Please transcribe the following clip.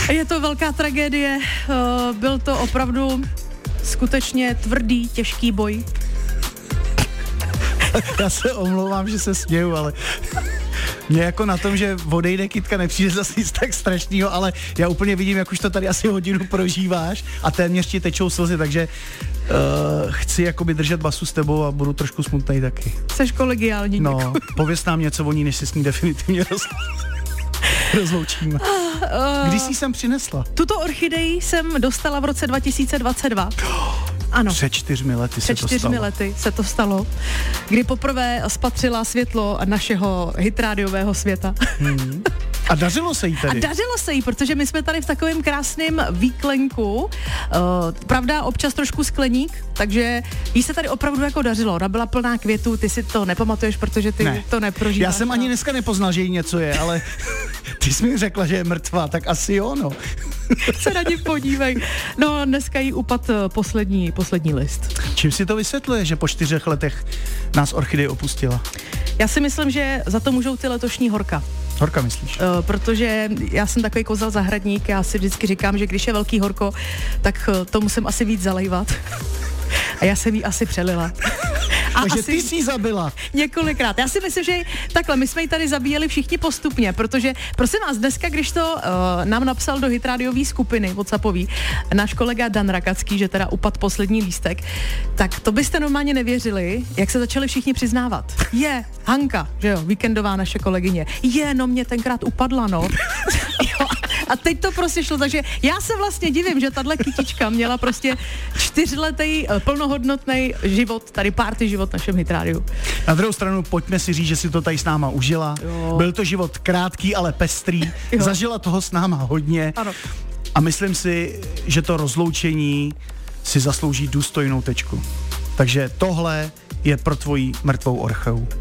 Je to velká tragédie, byl to opravdu skutečně tvrdý, těžký boj. Já se omlouvám, že se směju, ale mě jako na tom, že odejde Kytka, nepřijde zase nic tak strašného, ale já úplně vidím, jak už to tady asi hodinu prožíváš a téměř ti tečou slzy, takže chci jakoby držet basu s tebou a budu trošku smutnej taky. Seš kolegiální. No, pověz nám něco o ní, než se s ní definitivně rozloučíme. Kdy jsi sem přinesla? Tuto orchidej jsem dostala v roce 2022. Ano. Před 4 lety se to stalo. Před 4 lety se to stalo, kdy poprvé spatřila světlo našeho hitrádiového světa. A dařilo se jí tedy? A dařilo se jí, protože my jsme tady v takovém krásném výklenku, pravda, občas trošku skleník, takže jí se tady opravdu jako dařilo. Ona byla plná květů, ty si to nepamatuješ, protože ty to neprožíváš. Já jsem ani dneska nepoznal, že jí něco je, ale ty jsi mi řekla, že je mrtvá, tak asi jo, no. Se na ní podívej. No, dneska jí upad poslední list. Čím si to vysvětluje, že po 4 letech nás orchidej opustila? Já si myslím, že za to můžou ty letošní horka. Horka myslíš? Protože já jsem takový kozel zahradník, já si vždycky říkám, že když je velký horko, tak to musím asi víc zalejvat. A já jsem jí asi přelila. Takže ty jsi ji zabila. Několikrát. Já si myslím, že takhle, my jsme ji tady zabíjeli všichni postupně, protože, prosím vás, dneska, když to nám napsal do hitrádiové skupiny WhatsAppový náš kolega Dan Rakacký, že teda upad poslední lístek, tak to byste normálně nevěřili, jak se začali všichni přiznávat. Je, Hanka, že jo, víkendová naše kolegyně. No mě tenkrát upadla, no. A teď to prostě šlo, takže já se vlastně divím, že tahle kytička měla prostě 4letý plnohodnotný život, tady party život v našem hitrádiu. Na druhou stranu pojďme si říct, že si to tady s náma užila. Jo. Byl to život krátký, ale pestrý. Jo. Zažila toho s náma hodně. Ano. A myslím si, že to rozloučení si zaslouží důstojnou tečku. Takže tohle je pro tvoji mrtvou orcheu.